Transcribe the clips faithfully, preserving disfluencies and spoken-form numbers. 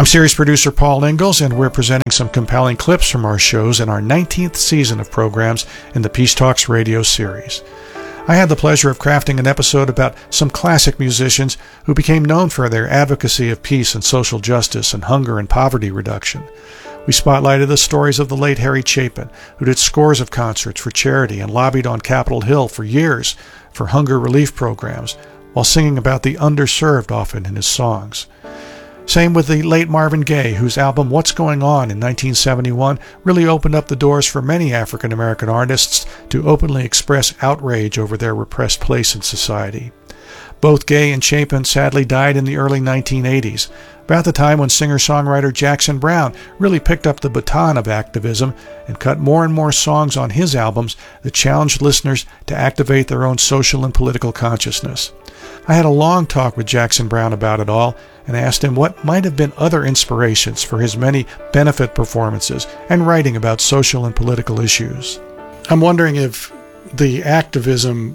I'm series producer Paul Ingalls, and we're presenting some compelling clips from our shows in our nineteenth season of programs in the Peace Talks radio series. I had the pleasure of crafting an episode about some classic musicians who became known for their advocacy of peace and social justice and hunger and poverty reduction. We spotlighted the stories of the late Harry Chapin, who did scores of concerts for charity and lobbied on Capitol Hill for years for hunger relief programs, while singing about the underserved often in his songs. Same with the late Marvin Gaye, whose album What's Going On in nineteen seventy-one really opened up the doors for many African-American artists to openly express outrage over their repressed place in society. Both Gaye and Chapin sadly died in the early nineteen eighties, about the time when singer-songwriter Jackson Browne really picked up the baton of activism and cut more and more songs on his albums that challenged listeners to activate their own social and political consciousness. I had a long talk with Jackson Browne about it all and asked him what might have been other inspirations for his many benefit performances and writing about social and political issues. I'm wondering if the activism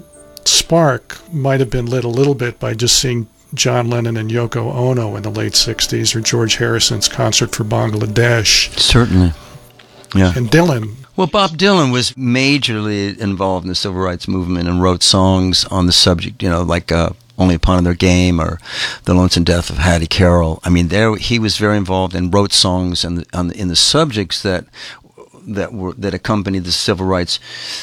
spark might have been lit a little bit by just seeing John Lennon and Yoko Ono in the late sixties, or George Harrison's concert for Bangladesh. Certainly. Yeah. And Dylan. Well, Bob Dylan was majorly involved in the civil rights movement and wrote songs on the subject, you know, like uh, Only Upon Their Game or The Lonesome Death of Hattie Carroll. I mean, there he was very involved and wrote songs on the, on the, in the subjects that that were that accompanied the civil rights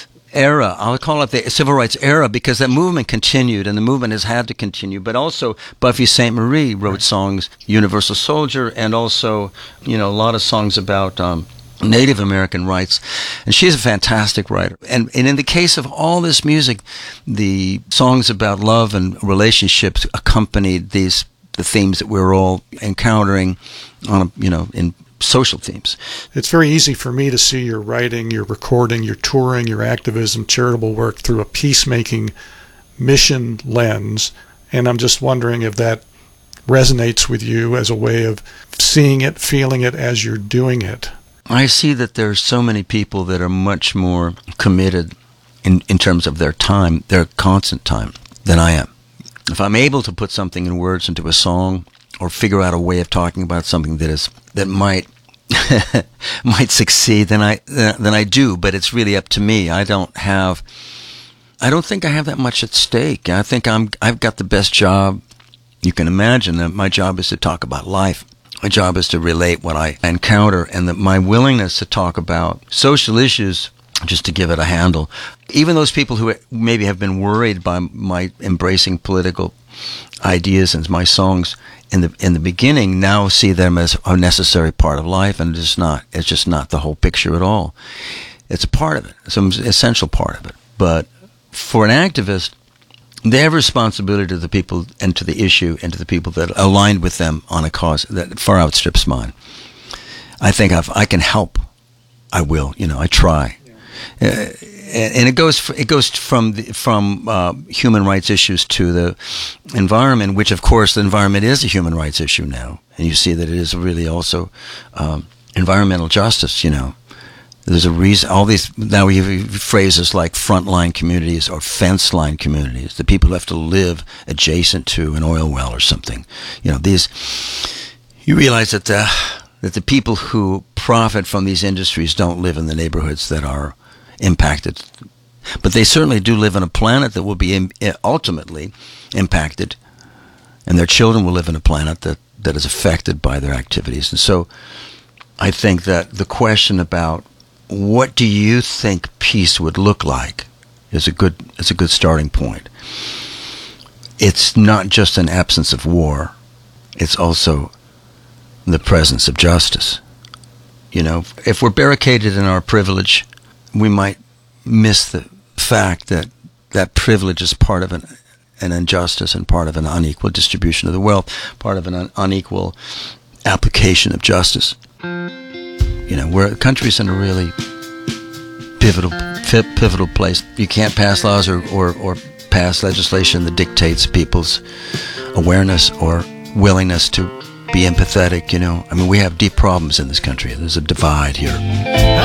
era. I'll call it the civil rights era because that movement continued, and the movement has had to continue. But also, Buffy Sainte Marie wrote songs, Universal Soldier, and also, you know, a lot of songs about um, Native American rights. And she's a fantastic writer. And, and in the case of all this music, the songs about love and relationships accompanied these the themes that we're all encountering on a, you know, in social themes. It's very easy for me to see your writing, your recording, your touring, your activism, charitable work through a peacemaking mission lens, and I'm just wondering if that resonates with you as a way of seeing it, feeling it as you're doing it. I see that there's so many people that are much more committed in, in terms of their time, their constant time, than I am. If I'm able to put something in words into a song, or figure out a way of talking about something that is that might might succeed, then I then I do. But it's really up to me. I don't have. I don't think I have that much at stake. I think I'm. I've got the best job you can imagine. That my job is to talk about life. My job is to relate what I encounter, and that my willingness to talk about social issues, just to give it a handle. Even those people who maybe have been worried by my embracing political ideas and my songs in the in the beginning now see them as a necessary part of life, and it's not. It's just not the whole picture at all. It's a part of it. It's an essential part of it. But for an activist, they have a responsibility to the people and to the issue and to the people that aligned with them on a cause that far outstrips mine. I think I've, I can help. I will. You know, I try. Uh, and it goes it goes from the, from uh, human rights issues to the environment, which of course the environment is a human rights issue now, and you see that it is really also um, environmental justice. You know, there's a reason. All these now we have phrases like frontline communities or fence line communities, the people who have to live adjacent to an oil well or something. You know, these you realize that the that the people who profit from these industries don't live in the neighborhoods that are impacted, but they certainly do live on a planet that will be im- ultimately impacted, and their children will live on a planet that, that is affected by their activities. And so I think that the question about what do you think peace would look like is a good is a good starting point. It's not just an absence of war, it's also the presence of justice. You know, if we're barricaded in our privilege, we might miss the fact that that privilege is part of an, an injustice and part of an unequal distribution of the wealth, part of an un- unequal application of justice. You know, where the country's in a really pivotal pivotal place. You can't pass laws or, or, or pass legislation that dictates people's awareness or willingness to be empathetic, you know. I mean, we have deep problems in this country. There's a divide here.